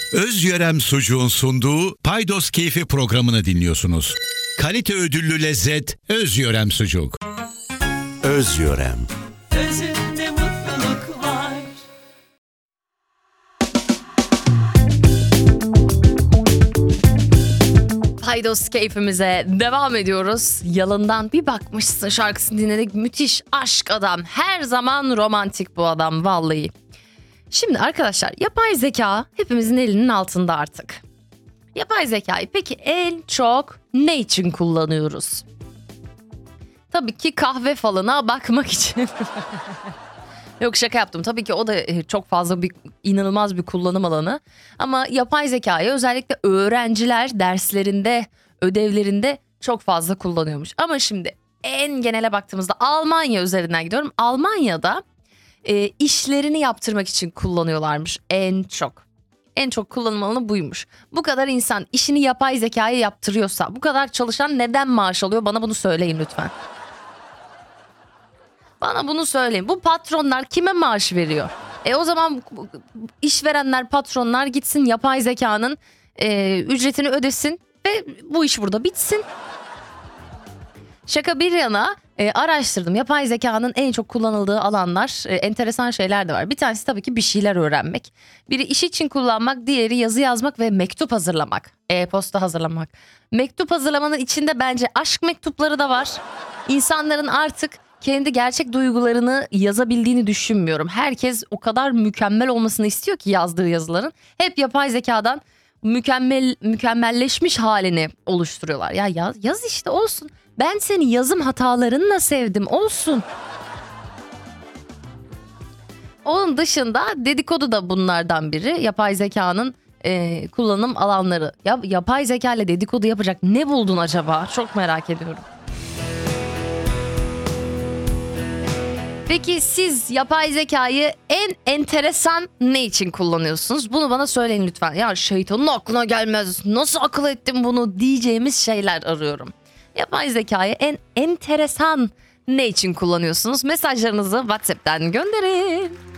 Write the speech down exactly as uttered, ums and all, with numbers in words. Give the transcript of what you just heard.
Özyörem Sucuğun sunduğu Paydos Keyfi programını dinliyorsunuz. Kalite ödüllü lezzet Özyörem Sucuk. Özyörem. Özünde mutluluk var. Paydos keyfimize devam ediyoruz. Yalından bir bakmışsın şarkısını dinledik. Müthiş aşk adam. Her zaman romantik bu adam vallahi. Şimdi arkadaşlar, yapay zeka hepimizin elinin altında artık. Yapay zekayı peki en çok ne için kullanıyoruz? Tabii ki kahve falına bakmak için. Yok, şaka yaptım. Tabii ki o da çok fazla bir inanılmaz bir kullanım alanı. Ama yapay zekayı özellikle öğrenciler derslerinde, ödevlerinde çok fazla kullanıyormuş. Ama şimdi en genele baktığımızda Almanya üzerinden gidiyorum. Almanya'da e, işlerini yaptırmak için kullanıyorlarmış en çok. En çok kullanım alanı buymuş. Bu kadar insan işini yapay zekaya yaptırıyorsa, bu kadar çalışan neden maaş alıyor? Bana bunu söyleyin lütfen. Bana bunu söyleyin. Bu patronlar kime maaş veriyor? E o zaman işverenler, patronlar gitsin yapay zekanın e, ücretini ödesin ve bu iş burada bitsin. Şaka bir yana e, araştırdım. Yapay zekanın en çok kullanıldığı alanlar, e, enteresan şeyler de var. Bir tanesi tabii ki bir şeyler öğrenmek. Biri iş için kullanmak, diğeri yazı yazmak ve mektup hazırlamak. E-posta hazırlamak. Mektup hazırlamanın içinde bence aşk mektupları da var. İnsanların artık kendi gerçek duygularını yazabildiğini düşünmüyorum. Herkes o kadar mükemmel olmasını istiyor ki yazdığı yazıların. Hep yapay zekadan mükemmel mükemmelleşmiş halini oluşturuyorlar. Ya yaz, yaz işte olsun. Ben seni yazım hatalarınla sevdim olsun. Onun dışında dedikodu da bunlardan biri. Yapay zekanın e, kullanım alanları. Ya yapay zeka ile dedikodu yapacak ne buldun acaba? Çok merak ediyorum. Peki siz yapay zekayı en enteresan ne için kullanıyorsunuz? Bunu bana söyleyin lütfen. Ya şeytanın aklına gelmez. Nasıl akıl ettin bunu diyeceğimiz şeyler arıyorum. Yapay zekayı en enteresan ne için kullanıyorsunuz? Mesajlarınızı WhatsApp'tan gönderin.